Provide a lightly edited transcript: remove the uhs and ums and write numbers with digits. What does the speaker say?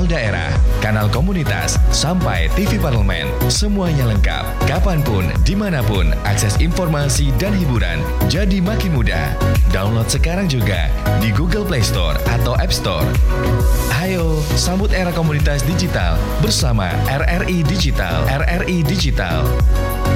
kanal daerah, kanal komunitas, sampai TV parlemen. Semuanya lengkap, kapanpun, dimanapun, akses informasi dan hiburan jadi makin mudah. Download sekarang juga di Google Play Store atau App Store. Ayo, sambut era komunitas digital bersama RRI Digital. RRI Digital.